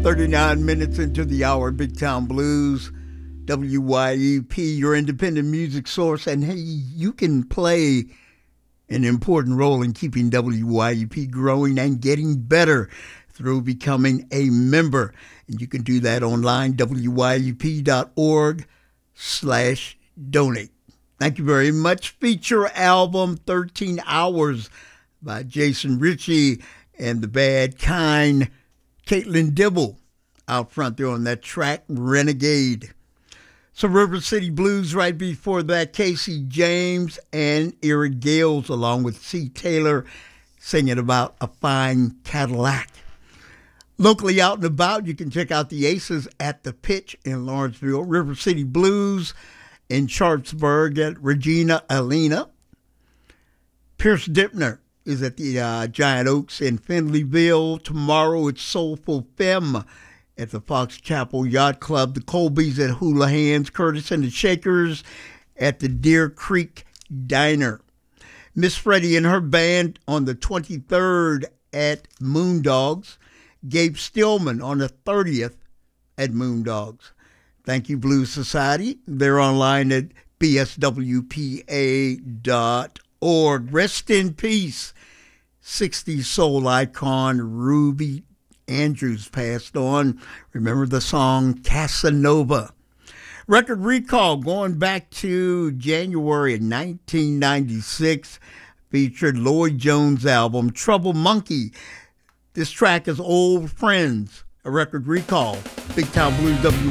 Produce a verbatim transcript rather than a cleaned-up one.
thirty-nine minutes into the hour, Big Town Blues, W Y E P, your independent music source. And hey, you can play an important role in keeping W Y E P growing and getting better through becoming a member. And you can do that online, W Y E P dot org slash donate. Thank you very much. Feature album, thirteen hours by Jason Ritchie and the Bad Kind. Caitlin Dibble out front there on that track, Renegade. So River City Blues right before that, Casey James and Eric Gales along with C. Taylor singing about a fine Cadillac. Locally out and about, you can check out the Aces at the Pitch in Lawrenceville, River City Blues in Sharpsburg at Regina Alina. Pierce Dipner is at the uh, Giant Oaks in Findleyville. Tomorrow it's Soulful Femme at the Fox Chapel Yacht Club. The Colbys at Hula Hands. Curtis and the Shakers at the Deer Creek Diner. Miss Freddie and her band on the twenty-third at Moondogs. Gabe Stillman on the thirtieth at Moondogs. Thank you, Blues Society. They're online at b s w p a dot org. Rest in peace. sixties soul icon Ruby Andrews passed on. Remember the song Casanova. Record Recall going back to January of nineteen ninety-six featured Lloyd Jones' album Trouble Monkey. This track is Old Friends, a Record Recall. Big Town Blues W